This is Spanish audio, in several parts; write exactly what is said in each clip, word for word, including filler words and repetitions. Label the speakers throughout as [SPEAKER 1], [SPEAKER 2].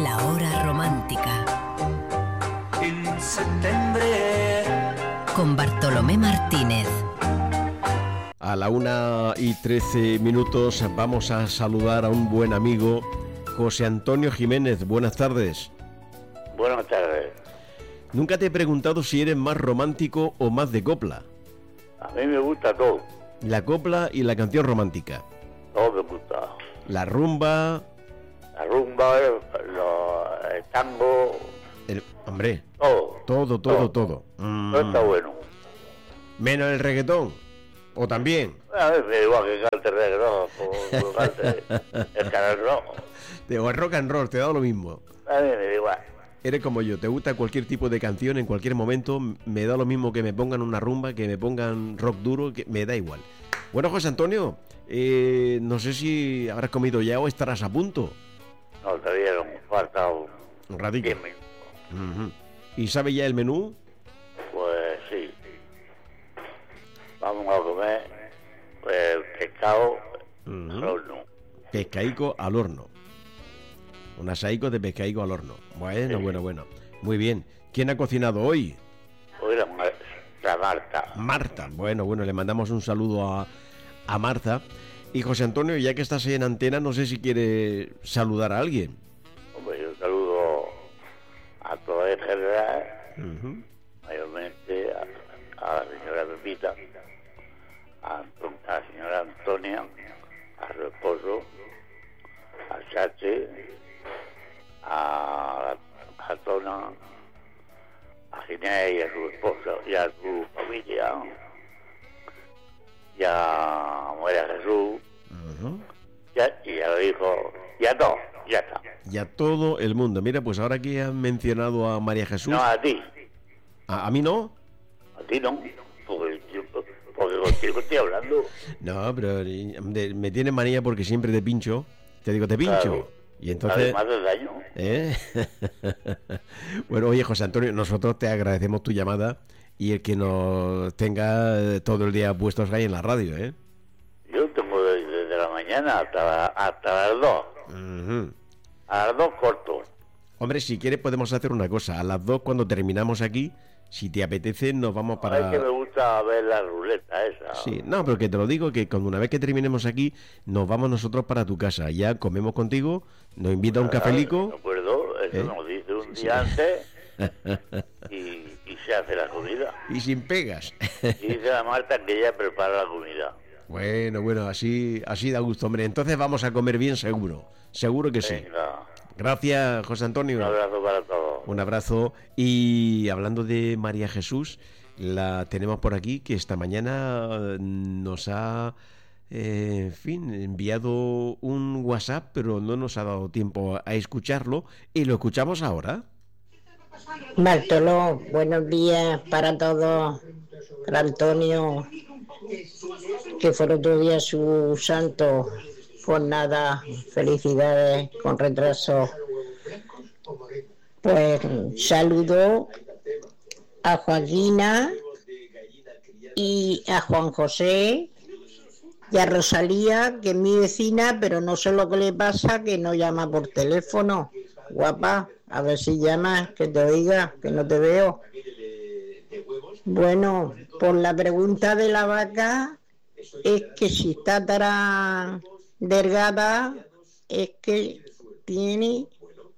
[SPEAKER 1] La hora romántica.
[SPEAKER 2] En septiembre.
[SPEAKER 1] Con Bartolomé Martínez.
[SPEAKER 3] A la una y trece minutos vamos a saludar a un buen amigo, José Antonio Jiménez. Buenas tardes.
[SPEAKER 4] Buenas tardes.
[SPEAKER 3] Nunca te he preguntado si eres más romántico o más de copla.
[SPEAKER 4] A mí me gusta todo.
[SPEAKER 3] La copla y la canción romántica.
[SPEAKER 4] Todo me gusta.
[SPEAKER 3] La rumba.
[SPEAKER 4] La rumba, el, lo- el tango,
[SPEAKER 3] El, hombre,
[SPEAKER 4] todo.
[SPEAKER 3] todo, todo, todo. Mm.
[SPEAKER 4] Todo está bueno.
[SPEAKER 3] Menos el reggaetón. O también.
[SPEAKER 4] A ver, me da igual que cante reggaetón, o que cante el canal rojo.
[SPEAKER 3] O el rock and roll, te da lo mismo.
[SPEAKER 4] A mí me da igual.
[SPEAKER 3] Eres como yo, te gusta cualquier tipo de canción en cualquier momento, me da lo mismo que me pongan una rumba, que me pongan rock duro, que me da igual. Bueno, José Antonio, eh, no sé si habrás comido ya o estarás a punto.
[SPEAKER 4] No, todavía nos falta un
[SPEAKER 3] Un ratito.
[SPEAKER 4] diez minutos.
[SPEAKER 3] Ujú. ¿Y sabe ya el menú?
[SPEAKER 4] Pues sí. Vamos a comer pues, pescado
[SPEAKER 3] Ujú.
[SPEAKER 4] al horno.
[SPEAKER 3] Pescaico al horno. Un asaico de pescaico al horno. Bueno,
[SPEAKER 4] Sí.
[SPEAKER 3] bueno, bueno. Muy bien. ¿Quién ha cocinado hoy?
[SPEAKER 4] Hoy la, ma- la Marta.
[SPEAKER 3] Marta. Bueno, bueno, le mandamos un saludo a, a Marta. Y José Antonio, ya que estás en antena, no sé si quiere saludar a alguien.
[SPEAKER 4] Hombre, yo saludo a toda en general,
[SPEAKER 3] Ujú.
[SPEAKER 4] mayormente a, a la señora Pepita, a, Anton- a la señora Antonia, a su esposo, a Chache, a, a Tona, a Ginés y a su esposo y a su familia, y a María Jesús,
[SPEAKER 3] Ujú.
[SPEAKER 4] y a, y a los hijos, y a todos, ya está.
[SPEAKER 3] Y a todo el mundo. Mira, pues ahora que han mencionado a María Jesús...
[SPEAKER 4] No a ti,
[SPEAKER 3] ¿A, a mí no?
[SPEAKER 4] a ti no, porque, yo- porque contigo estoy hablando.
[SPEAKER 3] No, pero eh, de- me tiene manía porque siempre te pincho. Te digo, te pincho.
[SPEAKER 4] Claro.
[SPEAKER 3] Y entonces...
[SPEAKER 4] Además del daño.
[SPEAKER 3] ¿Eh? Bueno, oye, José Antonio, nosotros te agradecemos tu llamada y el que nos tenga eh, todo el día puestos ahí en la radio, ¿eh?
[SPEAKER 4] Yo tengo desde, desde la mañana hasta, la- hasta las dos.
[SPEAKER 3] Ujú.
[SPEAKER 4] A las dos corto.
[SPEAKER 3] Hombre, si quieres podemos hacer una cosa. A las dos, cuando terminamos aquí, si te apetece, nos vamos para...
[SPEAKER 4] Es que me gusta ver la ruleta esa.
[SPEAKER 3] Sí, no, pero que te lo digo, que cuando una vez que terminemos aquí, nos vamos nosotros para tu casa. Ya comemos contigo, nos invita a un
[SPEAKER 4] Ah,
[SPEAKER 3] cafelico.
[SPEAKER 4] ¿De acuerdo? Eso
[SPEAKER 3] ¿Eh?
[SPEAKER 4] nos dice un
[SPEAKER 3] Sí.
[SPEAKER 4] día antes y, y se hace la comida.
[SPEAKER 3] Y sin pegas.
[SPEAKER 4] Y dice la Marta que ella prepara la comida.
[SPEAKER 3] Bueno, bueno, así, así da gusto, hombre. Entonces vamos a comer bien seguro. Seguro que sí.
[SPEAKER 4] Venga,
[SPEAKER 3] Gracias, José Antonio.
[SPEAKER 4] un abrazo para todos.
[SPEAKER 3] Un abrazo. Y hablando de María Jesús, la tenemos por aquí, que esta mañana eh, nos ha, eh, en fin, enviado un WhatsApp, pero no nos ha dado tiempo a escucharlo. Y lo escuchamos ahora.
[SPEAKER 5] Bartoló, buenos días para todos. Para Antonio, que fue el otro día su santo. Pues nada, felicidades con retraso. Pues saludo a Joaquina y a Juan José y a Rosalía, que es mi vecina, pero no sé lo que le pasa, que no llama por teléfono. Guapa, a ver si llamas, que te oiga, que no te veo. Bueno, por la pregunta de la vaca, es que si está tan delgada, es que tiene,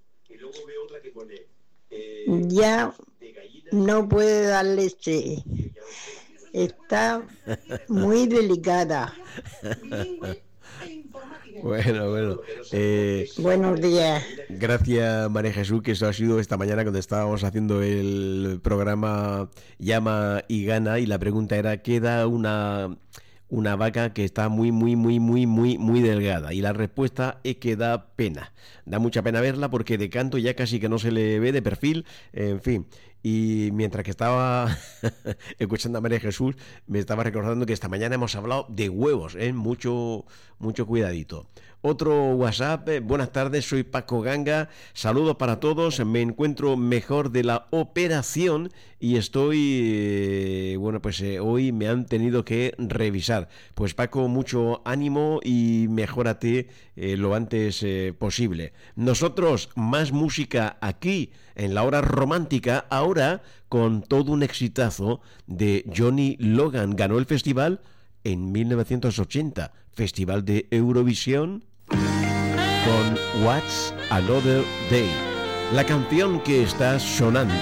[SPEAKER 5] ya no puede dar leche. Está muy delicada.
[SPEAKER 3] Bueno, bueno. Eh,
[SPEAKER 5] Buenos días.
[SPEAKER 3] Gracias, María Jesús, que eso ha sido esta mañana cuando estábamos haciendo el programa Llama y Gana, y la pregunta era, ¿qué da una, una vaca que está muy, muy, muy, muy, muy, muy delgada? Y la respuesta es que da pena. Da mucha pena verla porque de canto ya casi que no se le ve de perfil, en fin. Y mientras que estaba escuchando a María Jesús, me estaba recordando que esta mañana hemos hablado de huevos, ¿eh? Mucho, mucho cuidadito. Otro WhatsApp, eh, buenas tardes, soy Paco Ganga, saludos para todos, me encuentro mejor de la operación y estoy, eh, bueno, pues eh, hoy me han tenido que revisar. Pues Paco, mucho ánimo y mejórate eh, lo antes eh, posible. Nosotros, más música aquí en la hora romántica, ahora con todo un exitazo de Johnny Logan. Ganó el festival en mil novecientos ochenta, Festival de Eurovisión, con What's Another Day, la canción que está sonando